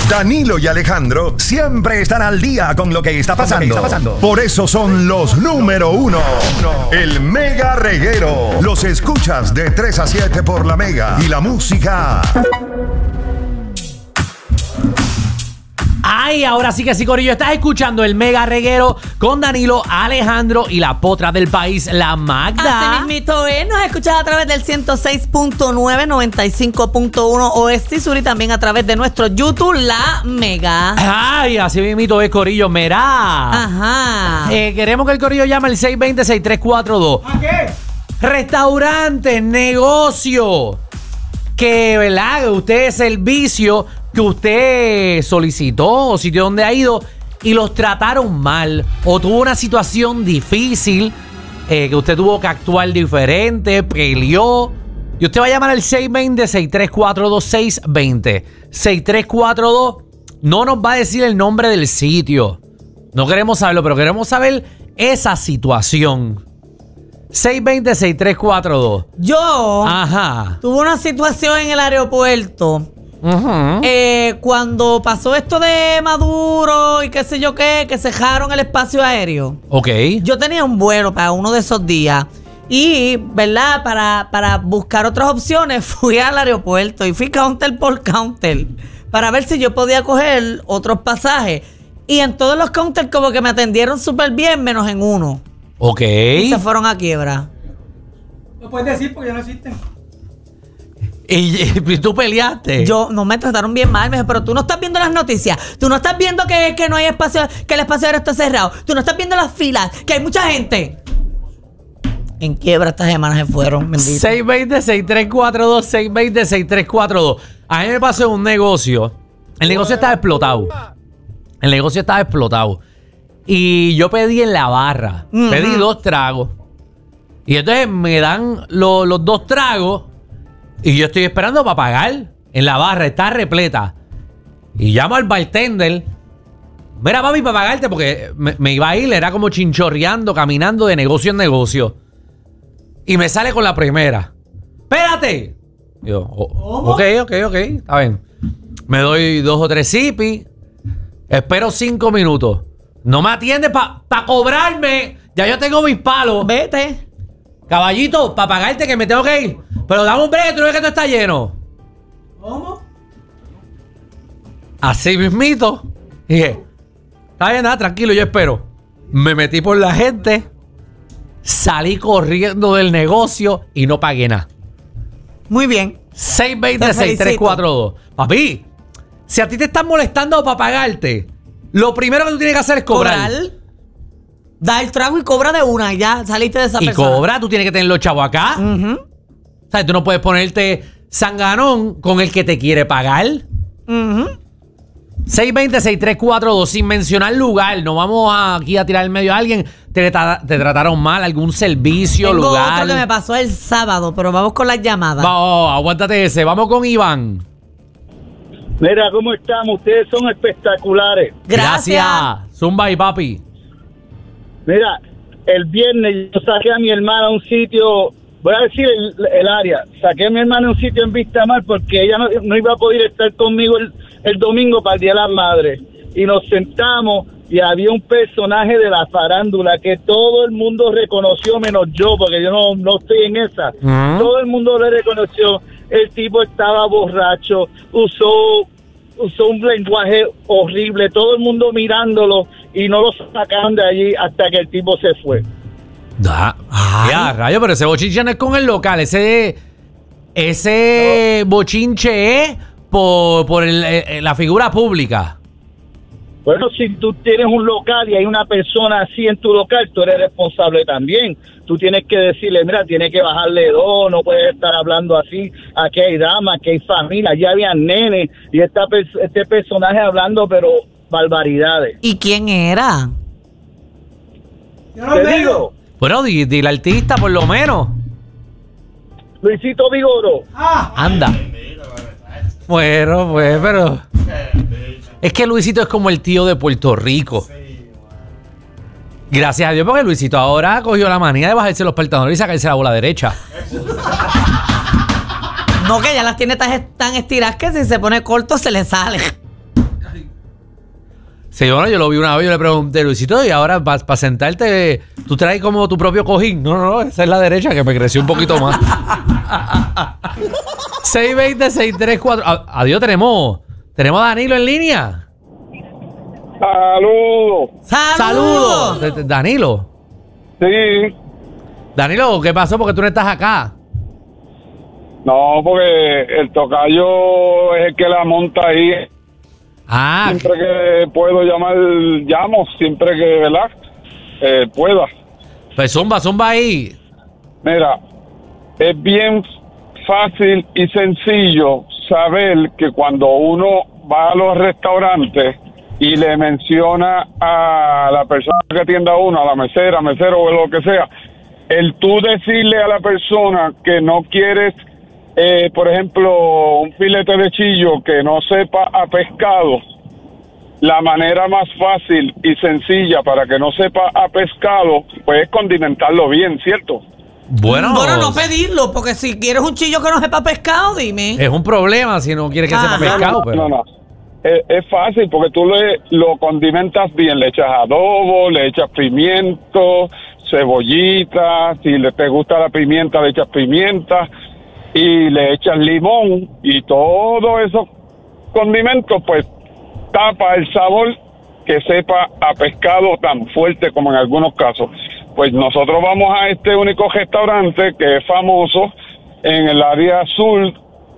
Danilo y Alejandro siempre están al día con lo que está pasando. Por eso son los número uno. El Mega Reguero. Los escuchas de 3 a 7 por la Mega. Y la música. Ay, ahora sí que sí, corillo. Estás escuchando el Mega Reguero con Danilo, Alejandro y la potra del país, la Magda. Así mismito es. Nos escuchas a través del 106.9, 95.1 Oeste y Sur y también a través de nuestro YouTube, La Mega. Ay, así mismito es, corillo. Mirá. Ajá. Queremos que el corillo llame al 620-6342. ¿A qué? Restaurante, negocio. Que, ¿verdad? Usted, servicio que usted solicitó o sitio donde ha ido y los trataron mal o tuvo una situación difícil, que usted tuvo que actuar diferente, peleó. Y usted va a llamar al 620-6342, 620-6342. No nos va a decir el nombre del sitio. No queremos saberlo, pero queremos saber esa situación. 620-6342. Yo Ajá. tuve una situación en el aeropuerto. Cuando pasó esto de Maduro y qué sé yo qué, que cejaron el espacio aéreo. Ok. Yo tenía un vuelo para uno de esos días. Y, ¿verdad? Para buscar otras opciones, fui al aeropuerto y fui counter por counter para ver si yo podía coger otros pasajes. Y en todos los counters como que me atendieron súper bien, menos en uno. Ok. Y se fueron a quiebra. Lo puedes decir porque ya no existen. Y tú peleaste. Yo, no me trataron bien mal, me dijo, pero tú no estás viendo las noticias. Tú no estás viendo que no hay espacio, que el espacio aéreo está cerrado. Tú no estás viendo las filas, que hay mucha gente. En quiebra estas semanas se fueron, bendito. 620-6342, 620-6342. A mí me pasó en un negocio. El negocio estaba explotado. Y yo pedí en la barra. Pedí 2 tragos. Y entonces me dan los 2 tragos. Y yo estoy esperando para pagar. En la barra, está repleta. Y llamo al bartender. Mira, papi, para pagarte, porque me iba a ir, era como chinchorreando, caminando de negocio en negocio. Y me sale con la primera. ¡Espérate! Y yo, ok, está bien. Me doy 2 o 3 sipis. Espero 5 minutos. No me atiende para cobrarme. Ya yo tengo mis palos. Vete. Caballito, para pagarte que me tengo que ir. Pero dame un break, tú no ves que esto está lleno. ¿Cómo? Así mismito. Dije, está bien, nada, tranquilo, yo espero. Me metí por la gente. Salí corriendo del negocio y no pagué nada. Muy bien. 620-6342. Papi, si a ti te están molestando para pagarte, lo primero que tú tienes que hacer es cobrar. Da el trago y cobra de una. Ya saliste de esa Y persona. cobra, tú tienes que tener los chavos acá. O sea, tú no puedes ponerte sanganón con el que te quiere pagar. 620-6342, sin mencionar lugar. No vamos aquí a tirar en medio a alguien. Te trataron mal, algún servicio, Tengo lugar. otro que me pasó el sábado, pero vamos con las llamadas. Aguántate ese. Vamos con Iván. Mira, ¿cómo estamos? Ustedes son espectaculares. Gracias. Zumba y papi. Mira, el viernes yo saqué a mi hermana a un sitio, voy a decir el área, saqué a mi hermana a un sitio en Vistamar porque ella no iba a poder estar conmigo el domingo para el Día de las Madres. Y nos sentamos y había un personaje de la farándula que todo el mundo reconoció, menos yo, porque yo no estoy en esa. Todo el mundo le reconoció. El tipo estaba borracho, usó un lenguaje horrible, todo el mundo mirándolo y no lo sacaron de allí hasta que el tipo se fue. Ya, rayo, pero ese bochinche no es con el local, ese bochinche es por la figura pública. Bueno, si tú tienes un local y hay una persona así en tu local, tú eres responsable también. Tú tienes que decirle, mira, tienes que bajarle 2, no puedes estar hablando así. Aquí hay damas, aquí hay familia, allá había nenes y este personaje hablando, pero barbaridades. ¿Y quién era? Te digo, Bueno, dile al artista por lo menos. Luisito Vigoro. Anda. Bueno, pues, pero... Es que Luisito es como el tío de Puerto Rico. Gracias a Dios, porque Luisito ahora cogió la manía de bajarse los pantalones y sacarse la bola derecha. No, que ya las tiene tan estiradas que si se pone corto se le sale. Sí, bueno, yo lo vi una vez, yo le pregunté, Luisito, y ahora para sentarte, tú traes como tu propio cojín. No, esa es la derecha que me creció un poquito más. 620-634. Adiós, tenemos a Danilo en línea. Saludos. Saludos. Danilo. Sí. Danilo, ¿qué pasó? Porque tú no estás acá. No, porque el tocayo es el que la monta ahí. Ah, Siempre que puedo llamo, siempre que, ¿verdad? Pueda. pues zumba ahí. Mira, es bien fácil y sencillo saber que cuando uno va a los restaurantes y le menciona a la persona que atienda a uno, a la mesero o lo que sea, el tú decirle a la persona que no quieres, por ejemplo, un filete de chillo que no sepa a pescado, la manera más fácil y sencilla para que no sepa a pescado, pues es condimentarlo bien, ¿cierto? Bueno, no pedirlo, porque si quieres un chillo que no sepa pescado, dime. es un problema si no quieres que sepa pescado. No. Es fácil porque tú lo condimentas bien, le echas adobo, le echas pimiento, cebollita, si te gusta la pimienta, le echas pimienta y le echas limón y todo esos condimentos, pues tapa el sabor que sepa a pescado tan fuerte como en algunos casos. Pues nosotros vamos a este único restaurante que es famoso en el área sur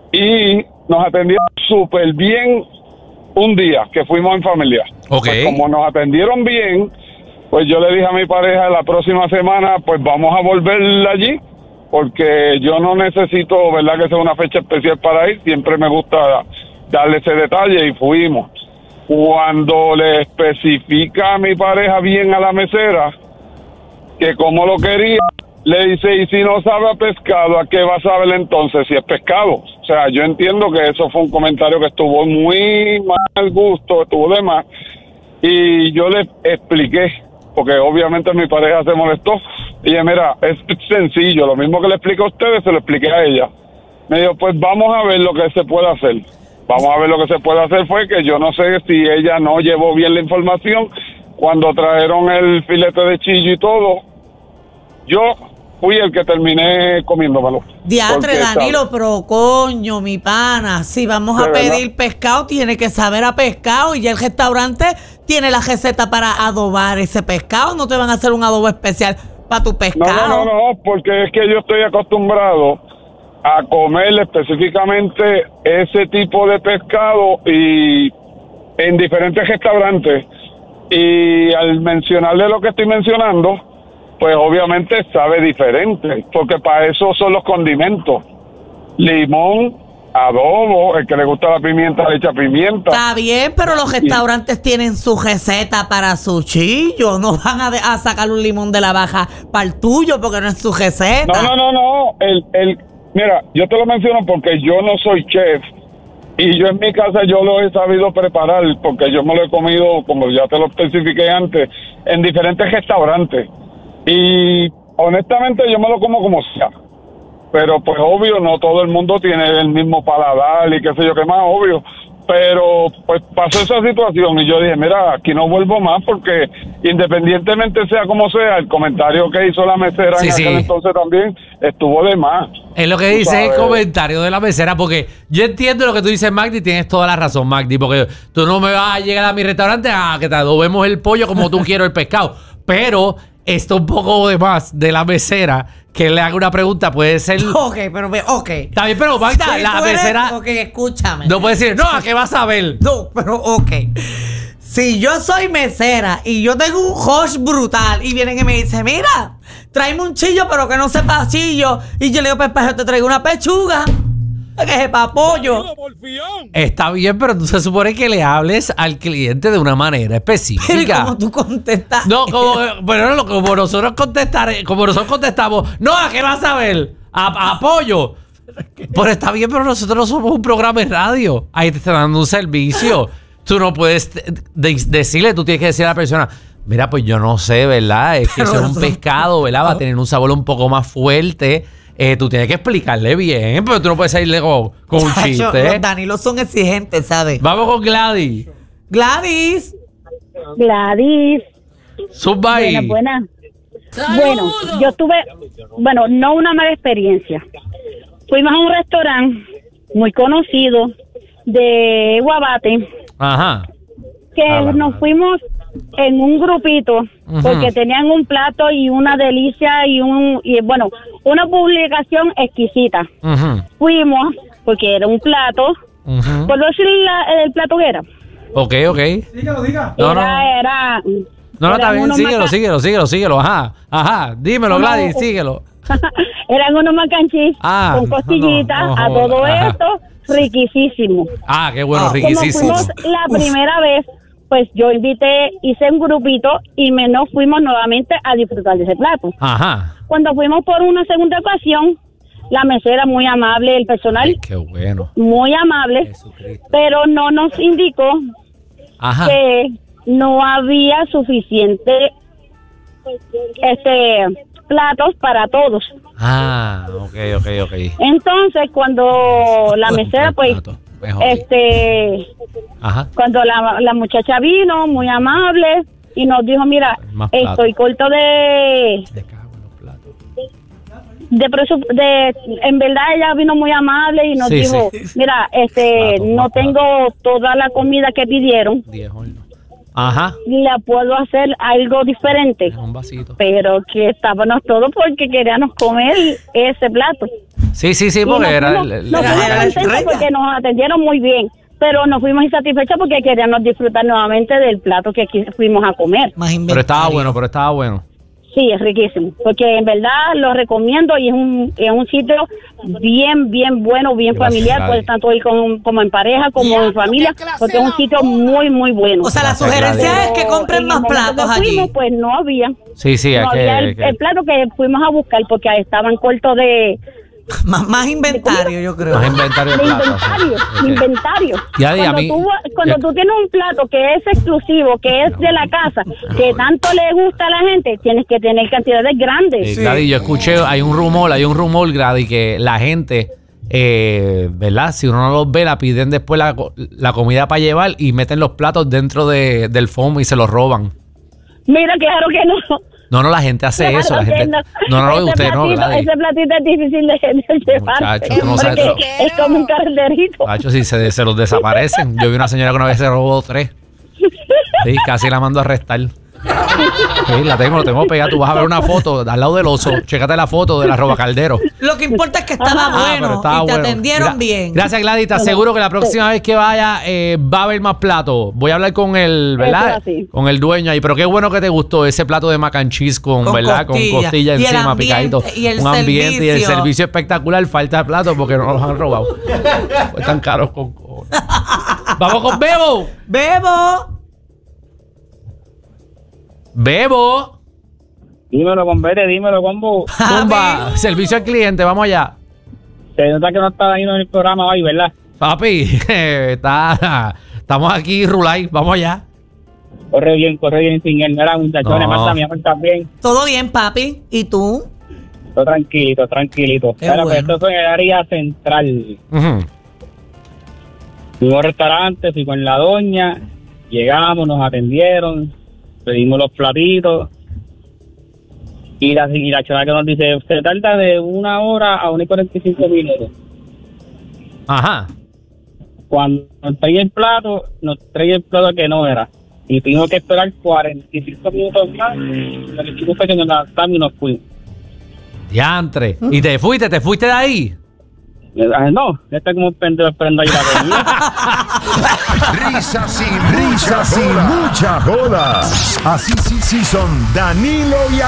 y nos atendieron súper bien un día que fuimos en familia. Ok. Pues como nos atendieron bien, pues yo le dije a mi pareja la próxima semana pues vamos a volver allí porque yo no necesito, ¿verdad?, que sea una fecha especial para ir, siempre me gusta darle ese detalle y fuimos. Cuando le especifica a mi pareja bien a la mesera que como lo quería, le dice, y si no sabe a pescado, ¿a qué va a saber entonces si es pescado? O sea, yo entiendo que eso fue un comentario que estuvo muy mal gusto, estuvo de más, y yo le expliqué, porque obviamente mi pareja se molestó, y dije, mira, es sencillo, lo mismo que le expliqué a ustedes, se lo expliqué a ella. Me dijo, pues vamos a ver lo que se puede hacer. Vamos a ver lo que se puede hacer. Fue que yo no sé si ella no llevó bien la información cuando trajeron el filete de chillo y todo. Yo fui el que terminé comiéndomelo. Diatre, Danilo, pero coño, mi pana, si vamos a pedir pescado, tiene que saber a pescado y ya el restaurante tiene la receta para adobar ese pescado. No te van a hacer un adobo especial para tu pescado. No, porque es que yo estoy acostumbrado a comer específicamente ese tipo de pescado y en diferentes restaurantes. Y al mencionarle lo que estoy mencionando, pues obviamente sabe diferente, porque para eso son los condimentos. Limón, adobo, el que le gusta la pimienta le echa pimienta. Está bien, pero los restaurantes tienen su receta para su chillo. No van a sacar un limón de la baja para el tuyo porque no es su receta. No. Mira, yo te lo menciono porque yo no soy chef. Y yo en mi casa yo lo he sabido preparar porque yo me lo he comido, como ya te lo especifiqué antes, en diferentes restaurantes. Y honestamente yo me lo como sea. Pero pues obvio, no todo el mundo tiene el mismo paladar y qué sé yo qué más, obvio. Pero pues pasó esa situación y yo dije, mira, aquí no vuelvo más porque independientemente sea como sea, el comentario que hizo la mesera en aquel entonces también estuvo de más. Es lo que dice el comentario de la mesera, porque yo entiendo lo que tú dices, Magdi, tienes toda la razón, Magdi, porque tú no me vas a llegar a mi restaurante a que te adobemos el pollo como tú quieres el pescado, pero esto un poco de más de la mesera que le haga una pregunta puede ser. Ok. Está bien, pero Magda, la mesera. Ok, escúchame. No puede decir, no, ¿a qué vas a ver? No, pero ok. Si yo soy mesera y yo tengo un hosh brutal y vienen y me dicen, mira, tráeme un chillo, pero que no sepa chillo. Y yo le digo, pues yo te traigo una pechuga. Que sepa pollo. Está bien, pero tú se supone que le hables al cliente de una manera específica. Pero ¿cómo tú contestas? No, como nosotros contestamos, no, ¿a qué vas a ver? A pollo. Pero está bien, pero nosotros no somos un programa de radio. Ahí te están dando un servicio. Tú no puedes decirle, tú tienes que decirle a la persona, mira, pues yo no sé, ¿verdad? Es que eso es un pescado, ¿verdad? Va a tener un sabor un poco más fuerte. Tú tienes que explicarle bien, pero tú no puedes salirle con un chiste. Los Danilo son exigentes, ¿sabes? Vamos con Gladys. Gladys. Gladys. Subay. Buenas. Bueno, yo tuve, no una mala experiencia. Fuimos a un restaurante muy conocido de Guabate, Ajá. que nos fuimos en un grupito, porque tenían un plato y una delicia y una publicación exquisita. Fuimos, porque era un plato, ¿puedo decir el plato que era? Ok. Diga. Era No, está bien, unos síguelo. Ajá. Dímelo, Gladys, síguelo. Eran unos mac and cheese con costillitas, a todo esto, riquísimo. Ah, qué bueno, riquísimo. Como fuimos la primera vez, pues yo hice un grupito y nos fuimos nuevamente a disfrutar de ese plato. Ajá. Cuando fuimos por una segunda ocasión, la mesera muy amable, el personal Qué bueno. muy amable, Jesucristo. pero no nos indicó que no había suficiente platos para todos. Ah, ok. Entonces, cuando la mesera, pues, cuando la muchacha vino, muy amable, y nos dijo, mira, estoy corto en verdad ella vino muy amable y nos dijo, mira, no tengo toda la comida que pidieron. Ajá. Le puedo hacer algo diferente. Un vasito. Pero que estábamos todos porque queríamos comer ese plato. Sí, porque era porque nos atendieron muy bien, pero nos fuimos insatisfechos porque queríamos disfrutar nuevamente del plato que aquí fuimos a comer. Pero estaba bueno. Sí, es riquísimo, porque en verdad lo recomiendo y es un sitio bien bueno, bien familiar, puedes tanto ir como en pareja, como en familia, porque es un sitio muy bueno. O sea, la sugerencia es que compren más platos allí. Pues no había. Sí, no había el plato que fuimos a buscar porque estaban cortos de... Más inventario, yo creo. Más inventario de platos. Inventario. Cuando tú tienes un plato que es exclusivo, que es de la casa, que tanto le gusta a la gente, tienes que tener cantidades grandes. Gladys, yo escuché, hay un rumor, Gladys, que la gente, ¿verdad? Si uno no los ve, la piden después la comida para llevar y meten los platos dentro del foam y se los roban. Mira, claro que no. No, la gente hace eso. La gente, usted no, Gladys. Ese platito es difícil de llevar. Muchacho, no sabes, es como un calderito. Muchacho, si se los desaparecen. Yo vi una señora que una vez se robó 3. Sí, casi la mando a arrestar. Sí, lo tengo pegada. Tú vas a ver una foto al lado del oso. Chécate la foto de la robacaldero. Lo que importa es que estaba bueno y te atendieron bien. Gracias, Gladys. Te aseguro que la próxima vez que vaya va a haber más platos. Voy a hablar con el, ¿verdad? Con el dueño ahí. Pero qué bueno que te gustó ese plato de mac and cheese con ¿verdad? Con costilla encima, picadito. Un ambiente y el servicio espectacular. Falta de plato porque no los han robado. Pues tan caros con cojones. Vamos con Bebo. Dímelo, Convete, dímelo, combo. Tumba, servicio al cliente, vamos allá. Se nota que no está ahí en el programa hoy, ¿verdad? Papi, estamos aquí, Rulay, vamos allá. Corre bien sin él, ¿verdad, muchachones? Marta, mi amor, también. Todo bien, papi. ¿Y tú? Todo tranquilito. Pero pues esto fue en el área central. Fuimos al restaurante, fui con la doña, llegamos, nos atendieron, pedimos los platitos y la chava que nos dice, se tarda de 1 hora a 1 y 45 minutos. Ajá. Cuando nos trae el plato que no era. Y tuvimos que esperar 45 minutos más. Lo que hicimos fue que nos lanzamos y nos fuimos. Diantre. ¿Y te fuiste de ahí? No, está como un pendejo esperando ahí la comida. Risas y mucha joda. Así sí son Danilo y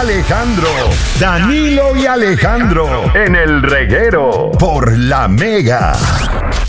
Alejandro. En el reguero por La Mega.